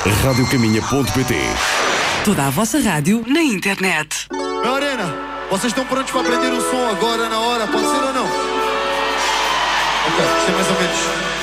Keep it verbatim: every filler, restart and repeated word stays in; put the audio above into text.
rádio caminha ponto pt. Toda a vossa rádio na internet. Meu Arena, vocês estão prontos para aprender o som agora, na hora? Pode ser ou não? Ok, isto é mais ou menos.